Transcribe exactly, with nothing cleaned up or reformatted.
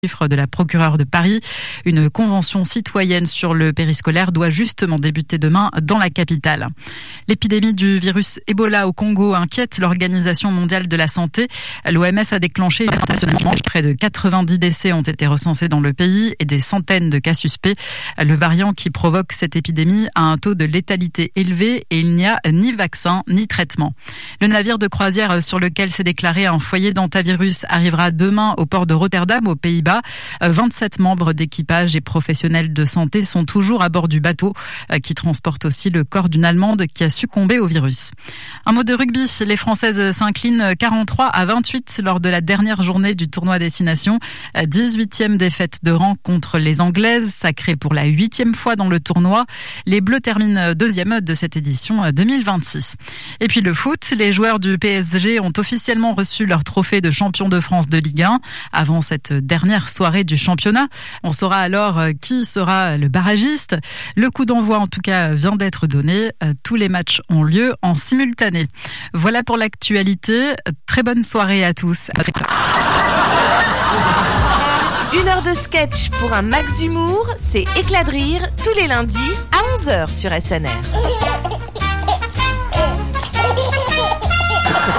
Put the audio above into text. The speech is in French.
chiffre de la procureure de Paris. Une convention citoyenne sur le périscolaire doit justement débuter demain dans la capitale. L'épidémie du virus Ebola au Congo inquiète l'Organisation mondiale de la santé. L'O M S a déclenché internationalement. Près de quatre-vingt-dix décès ont été recensés dans le pays et des centaines de cas suspects. Le variant qui provoque cette épidémie a un taux de létalité élevé et il n'y a ni vaccin ni traitement. Le navire de croisière sur lequel s'est déclaré un foyer d'hantavirus arrivera demain au port de Rotterdam, aux Pays-Bas. vingt-sept membres d'équipage et professionnels de santé sont toujours à bord du bateau qui transporte aussi le corps d'une Allemande qui a succombé au virus. Un mot de rugby, les Françaises s'inclinent quarante-trois à vingt-huit lors de la dernière journée du tournoi Destination. dix-huitième défaite de rang contre les Anglaises, sacrée pour la huitième fois dans le tournoi. Les Bleus terminent deuxième de cette édition deux mille vingt-six. Et puis le foot, les joueurs du P S G ont officiellement reçu leur trophée de champion de France de Ligue un avant cette dernière soirée du championnat. On saura alors qui sera le barragiste. Le coup d'envoi en tout cas vient d'être donné. Tous les matchs ont lieu en simultané. Voilà pour l'actualité. Très bonne soirée à tous. Une heure de sketch pour un max d'humour, c'est Éclat de rire tous les lundis à onze heures sur S N R.